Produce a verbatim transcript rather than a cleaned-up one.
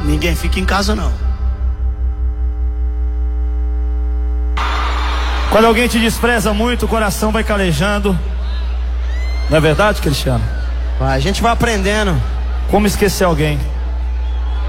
ninguém fica em casa não. Quando alguém te despreza muito, o coração vai calejando. Não é verdade, Cristiano? A gente vai aprendendo. Como esquecer alguém?